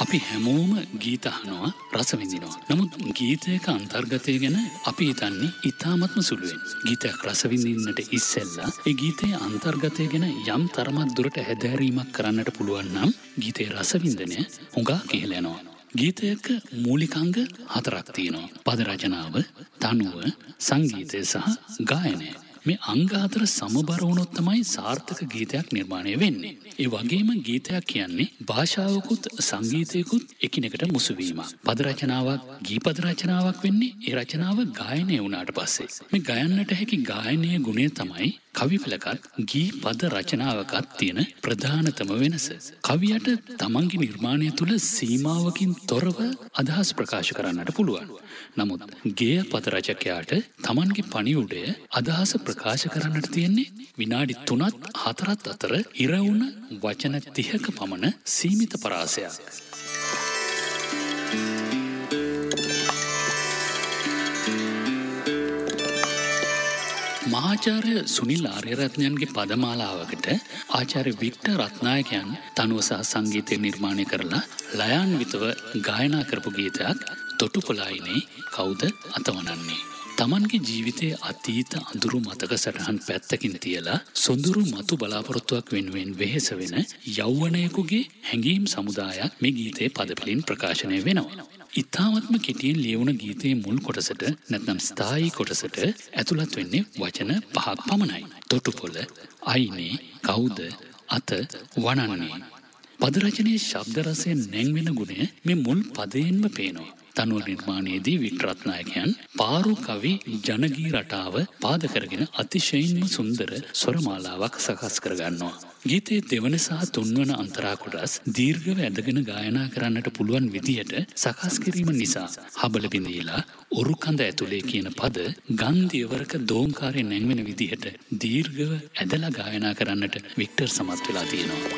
අපි හැමෝම ගීත අහනවා රස විඳිනවා. නමුත් ගීතයක අන්තර්ගතය ගැන අපි හිතන්නේ ඉතාමත්ම සුළුවෙන්. ගීතයක් රස විඳින්නට ඉස්සෙල්ලා ඒ ගීතයේ අන්තර්ගතය ගැන යම් තරමක් දුරට හැදෑරීමක් කරන්නට පුළුවන් නම් ගීතයේ රස වින්දනය හුඟා ඉහළ යනවා. ගීතයක මූලිකාංග 4ක් තියෙනවා. පද රචනාව, තනුව, සංගීතය සහ ගායනය. මේ අංග 4 සමබර වුණොත් තමයි සාර්ථක ගීතයක් නිර්මාණය වෙන්නේ. ඒ වගේම ගීතයක් කියන්නේ භාෂාවකුත් සංගීතයකුත් එකිනෙකට මුසු වීමක්. පද රචනාවක් ගීපද රචනාවක් වෙන්නේ ඒ රචනාව ගායනය වුණාට පස්සේ. මේ ගයන්නට හැකි ගායනයේ ගුණය තමයි කවිපලකත් ගීපද රචනාවකත් තියෙන ප්‍රධානතම වෙනස. කවියට තමන්ගේ නිර්මාණය තුළ සීමාවකින් තොරව අදහස් ප්‍රකාශ කරන්නට පුළුවන්. නමුත් ගේය පද රචකයාට තමන්ගේ පණිවුඩය අදහස ප්‍රකාශ කරන්නට තියෙන්නේ විනාඩි 3-4 අතර ඉරවුන වචන 30ක පමණ සීමිත පරාසයක්. මහාචාර්ය සුනිල් ආර්යරත්නයන්ගේ පදමාලාවකට ආචාර්ය වික්ටර් රත්නායකයන් තනුව සහ සංගීතය නිර්මාණය කරලා ලයාන්විතව ගායනා කරපු ගීතයක් තොටුපළායිනේ කවුද අතවනන්නේ. තමන්ගේ ජීවිතයේ අතීත අඳුරු මතක සටහන් පැත්තකින් තියලා සොඳුරු මතු බලාපොරොත්තුවක් වෙනුවෙන් වෙහෙස වෙන යෞවනයෙකුගේ හැඟීම් සමුදායක් මේ ගීතයේ පදපලින් ප්‍රකාශනය වෙනවා. ඉතාමත්ම කෙටියෙන් ලියවුණ ගීතයේ මුල් කොටසට නැත්නම් ස්ථායී කොටසට ඇතුළත් වෙන්නේ වචන 5ක් පමණයි. තොටුපොළ, අයිනේ, කවුද, අත, වනන්නේ. පද රචනයේ ශබ්ද රසයෙන් නැංවෙන ගුණය මේ මුල් පදයෙන්ම පේනවා. තනුව නිර්මාණයේදී වික්ටර් රත්නායකයන් පාරු කවි ජනගී රටාව පාද කරගෙන අතිශයින්ම සුන්දර ස්වරමාලාවක් සකස් කරගන්නවා. ගීතයේ දෙවන සහ තුන්වන අන්තරා කොටස් දීර්ඝව ඇදගෙන ගායනා කරන්නට පුළුවන් විදිහට සකස් කිරීම නිසා හබල බිඳීලා ඔරුකඳ ඇතුලේ කියන පද ගන්ධියවරක දෝංකාරයෙන් නැංවෙන විදිහට දීර්ඝව ඇදලා ගායනා කරන්නට වික්ටර් සමත් වෙලා තියෙනවා.